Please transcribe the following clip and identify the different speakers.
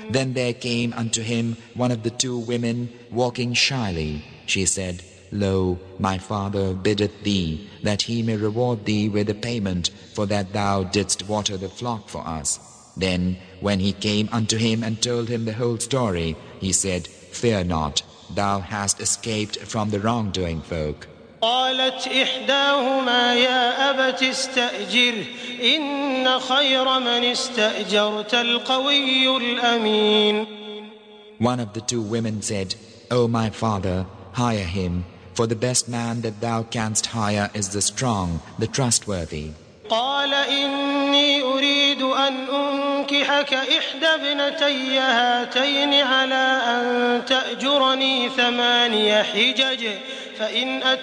Speaker 1: Then there came unto him one of the two women walking shyly. She said, Lo, my father biddeth thee, that he may reward thee with a payment, for that thou didst water the flock for us. Then, when he came unto him and told him the whole story, he said, Fear not, thou hast escaped from the wrongdoing folk.
Speaker 2: قالت إحداهما يا أبت استأجره إن خير من استأجرت القوي الأمين.
Speaker 1: One of the two women said, O my father, hire him, for the best man that thou canst hire is the strong, the trustworthy.
Speaker 2: قال إني أريد أن أنكحك إحدى ابنتي هاتين على أن تأجرني 8 حجج فإن